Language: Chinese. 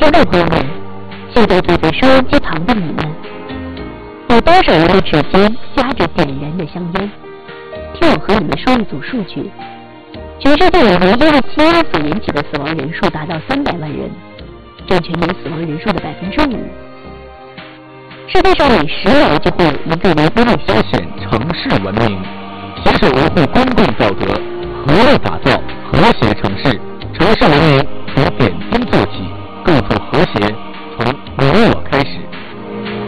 知道朋友们，现在坐在收音机旁的你们，有多少人的指尖夹着点燃的香烟？听我和你们说一组数据：全世界以为因为吸烟所引起的死亡人数达到300万人，占全年死亡人数的5%。世界上每10人就会有一个人因为彰显城市文明，携手维护公共道德，合力打造和谐城市。城市文明